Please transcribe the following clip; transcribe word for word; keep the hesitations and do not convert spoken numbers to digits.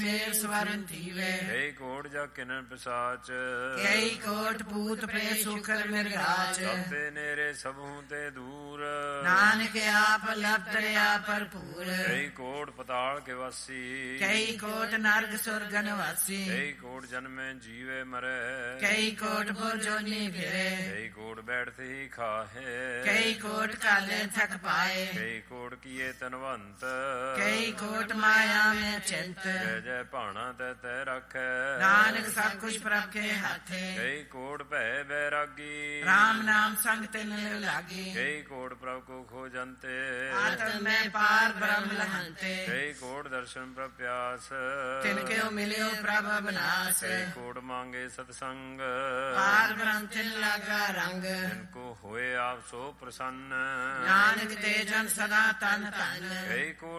ਫੇਰ ਸਵਰਨ ਥੀਵੇ। ਕਈ ਕੋਟ ਜਾ ਕਿਨਨ ਪਿਸਾਚ, ਕਈ ਕੋਟ ਪੂਤ ਪੇ ਸੁਖਰ ਮਿਰਗਾਚ। ਸਭਤੇ ਨੇਰੇ ਸਭੂ ਤੇ ਦੂਰ, ਨਾਨਕ ਆਪ ਲਪਤਰਿਆ ਭਰਪੂਰ। ਕਈ ਕੋਟ ਪਤਾਲ ਕੇ ਵਾਸੀ, ਕਈ ਕੋਟ ਨਰਕ ਸੁਰਗਨ ਵਾਸੀ। ਕਈ ਕੋਟ ਜਨਮੇ ਜੀਵੇ ਮਰੇ, ਕਈ ਕੋਟ ਪੁਰ ਜੋਨੀ ਫਿਰੇ। ਕਈ ਕੋਟ ਬੈਠਤੇ ਹੀ ਖਾਹੇ, ਕਈ ਕੋਟ ਕਾਲੇ ਥਕ ਪਾਏ। ਕਈ ਕੋਟ ਕੀਏ ਤਨਵੰਤ, ਕਈ ਕੋਟ ਮਾਇਆ ਮੈਂ ਚਿੰਤ। ਜੈ ਜੈ ਭਾਣਾ ਤੈ ਤੈ ਰੱਖੈ, ਨਾਨਕ ਸਭ ਕੁਛ ਪ੍ਰਭ ਕੇ ਹਾਥੇ। ਕਈ ਕੋਟ ਭੈ ਬੈਰਾਗੀ, ਰਾਮ ਨਾਮ ਸੰਗ ਤਿਨ ਲਾਗੀ। ਕਈ ਕੋਟ ਪ੍ਰਭ ਕੋ ਖੋਜੰਤੇ, ਆਤਮ ਮੈਂ ਪਾਰ ਬ੍ਰਹਮ ਲਹੰਤੇ। ਕਈ ਕੋਟ ਦਰਸ਼ਨ ਪ੍ਰਭ ਪਿਆਸ, ਤਿਨ ਕਿਉ ਮਿਲਿਓ ਪ੍ਰਭ ਅਬਨਾਸ। ਕਈ ਕੋਟ ਮੰਗੇ ਸਤਸੰਗ, ਪਾਰ ਬ੍ਰਹਮ ਤਿਨ ਲਾਗਾ ਰੰਗ। ਜਿਨ ਕੋ ਹੋਏ ਆਪ ਸੋ ਪ੍ਰਸੰਨ, ਨਾਨਕ ਤੇ ਜਨ ਸਦਾ ਤਨ ਧਨ। ਕਈ ਕੋਟ